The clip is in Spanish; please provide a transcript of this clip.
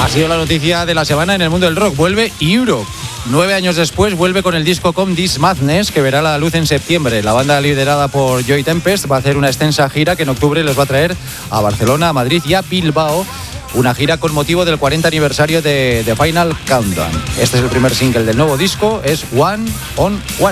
Ha sido la noticia de la semana en el mundo del rock. Vuelve Europe. 9 años después vuelve con el disco Come This Madness, que verá la luz en septiembre. La banda liderada por Joey Tempest va a hacer una extensa gira que en octubre les va a traer a Barcelona, a Madrid y a Bilbao. Una gira con motivo del 40 aniversario de The Final Countdown. Este es el primer single del nuevo disco, es One on One.